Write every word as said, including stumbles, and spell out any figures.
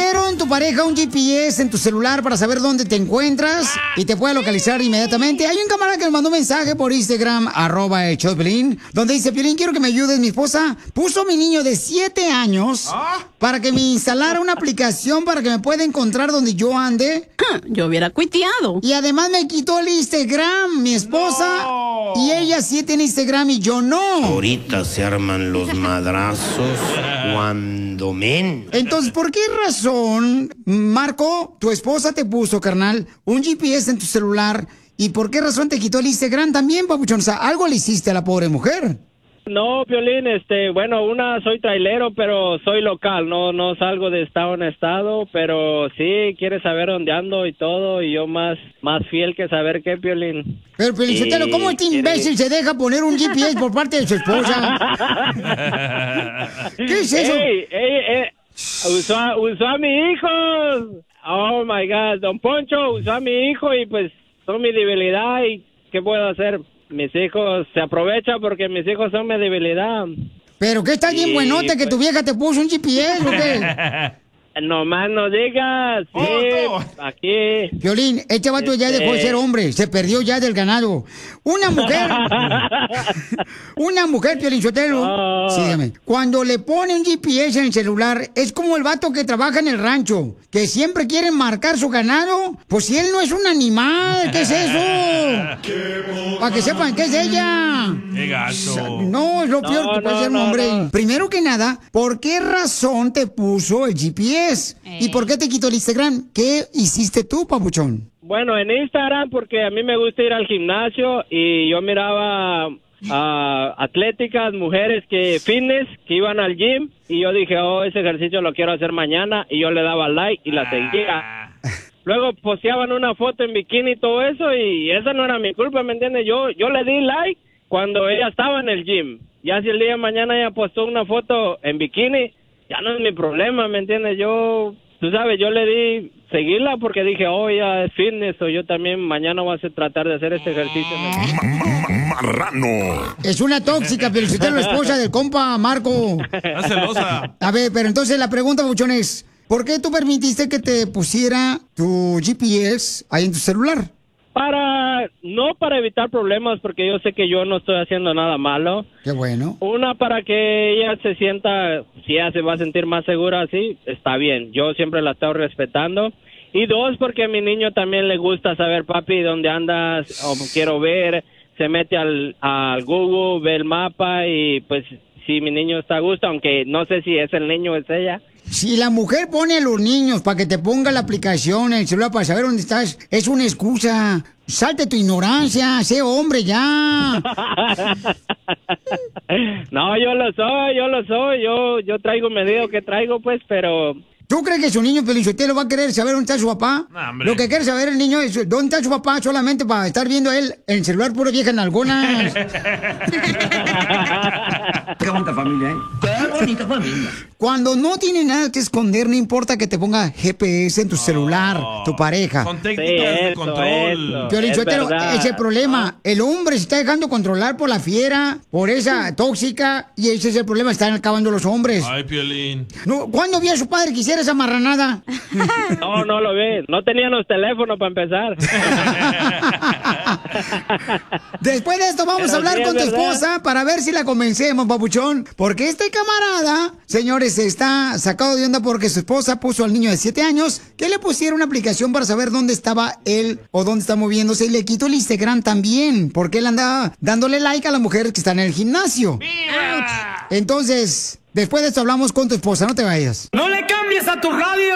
pusieron tu pareja un G P S en tu celular para saber dónde te encuentras y te puede localizar inmediatamente? Hay un camarada que me mandó un mensaje por Instagram, arroba el show de Piolín, donde dice: Piolín, quiero que me ayudes. Mi esposa puso a mi niño de siete años para que me instalara una aplicación para que me pueda encontrar donde yo ande. Yo hubiera cuiteado. Y además me quitó el Instagram, mi esposa, no. Y ella sí tiene Instagram y yo no. Ahorita se arman los madrazos cuando men. Entonces, ¿por qué razón, Marco, tu esposa te puso, carnal, un G P S en tu celular? ¿Y por qué razón te quitó el Instagram también, papuchón? O sea, algo le hiciste a la pobre mujer. No, Piolín, este, bueno, una, soy trailero, pero soy local, no no salgo de estado en estado, pero sí, quiere saber dónde ando y todo, y yo más más fiel que saber qué, Piolín. Pero, Piolín, y... ¿cómo este imbécil se deja poner un G P S por parte de su esposa? ¿Qué es eso? Ey, ey, ey, usó, a, usó a mi hijo. Oh, my God, Don Poncho usó a mi hijo y pues son mi debilidad, y ¿qué puedo hacer? Mis hijos se aprovechan porque mis hijos son mi debilidad. ¿Pero qué está bien y, buenote pues, que tu vieja te puso un G P S o qué? No más no digas. Sí, oh, no. Aquí. Piolín, este vato este... ya dejó de ser hombre. Se perdió ya del ganado. Una mujer. una mujer, Piolín Sotelo. Oh. Sígueme. Cuando le ponen G P S en el celular, es como el vato que trabaja en el rancho, que siempre quiere marcar su ganado. Pues si él no es un animal, ¿qué es eso? Para que sepan, ¿qué es ella? ¡Qué gato! No, es lo peor no, que puede no, ser un hombre. No, no. Primero que nada, ¿por qué razón te puso el G P S? Eh. ¿Y por qué te quitó el Instagram? ¿Qué hiciste tú, papuchón? Bueno, en Instagram porque a mí me gusta ir al gimnasio y yo miraba a atléticas, mujeres que fitness, que iban al gym, y yo dije, oh, ese ejercicio lo quiero hacer mañana, y yo le daba like y la seguía. Luego posteaban una foto en bikini y todo eso, y esa no era mi culpa, ¿me entiendes? Yo, yo le di like cuando ella estaba en el gym. Ya si el día de mañana ella postó una foto en bikini, ya no es mi problema, ¿me entiendes? Yo, tú sabes, yo le di seguirla porque dije, oh, ya es fitness, o yo también mañana voy a tratar de hacer este ejercicio. Marrano. Es una tóxica, pero si usted es la esposa del compa, Marco. Está celosa. A ver, pero entonces la pregunta, Buchón, es, ¿por qué tú permitiste que te pusiera tu G P S ahí en tu celular? Para, no para evitar problemas, porque yo sé que yo no estoy haciendo nada malo. Qué bueno. Una, para que ella se sienta, si ella se va a sentir más segura así, está bien. Yo siempre la estoy respetando. Y dos, porque a mi niño también le gusta saber, papi, dónde andas, o quiero ver, se mete al, al Google, ve el mapa, y pues si mi niño está a gusto, aunque no sé si es el niño o es ella. Si la mujer pone a los niños para que te ponga la aplicación en el celular para saber dónde estás, es una excusa. Salte tu ignorancia, sé hombre ya. No, yo lo soy, yo lo soy, yo yo traigo medido que traigo, pues, pero... ¿Tú crees que su niño Pelizotelo va a querer saber dónde está su papá? No, lo que quiere saber el niño es dónde está su papá solamente para estar viendo él en el celular pura vieja en algunas. Qué bonita familia, ¿eh? Qué bonita familia. Cuando no tiene nada que esconder, no importa que te ponga G P S en tu celular, oh, tu pareja. Son técnicas sí, de eso, control. Pelizotelo, es ese problema. El hombre se está dejando controlar por la fiera, por esa tóxica, y ese es el problema, están acabando los hombres. Ay, Piolín. No, ¿cuándo vio a su padre que hiciera esa marranada? No, no lo vi. No tenían los teléfonos para empezar. Después de esto vamos Pero a hablar sí, con tu verdad. esposa para ver si la convencemos, papuchón. Porque este camarada, señores, está sacado de onda porque su esposa puso al niño de siete años que le pusiera una aplicación para saber dónde estaba él o dónde está moviéndose, y le quitó el Instagram también porque él andaba dándole like a la mujer que está en el gimnasio. ¡Viva! Entonces, después de esto hablamos con tu esposa, no te vayas. ¡No le cambies a tu radio!